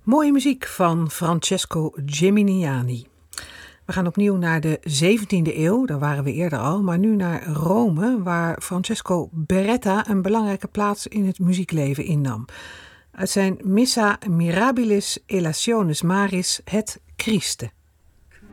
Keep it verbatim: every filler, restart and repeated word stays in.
Mooie muziek van Francesco Geminiani. We gaan opnieuw naar de zeventiende eeuw, daar waren we eerder al, maar nu naar Rome, waar Francesco Beretta een belangrijke plaats in het muziekleven innam. Uit zijn Missa Mirabilis Elationes Maris, het Christe.